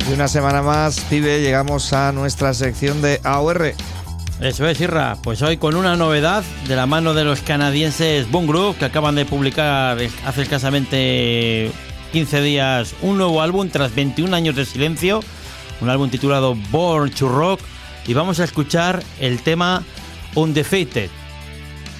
Y una semana más, pibe, llegamos a nuestra sección de AOR. Eso es, Irra. Pues hoy con una novedad de la mano de los canadienses Boom Group, que acaban de publicar hace escasamente 15 días un nuevo álbum tras 21 años de silencio, un álbum titulado Born to Rock, y vamos a escuchar el tema Undefeated.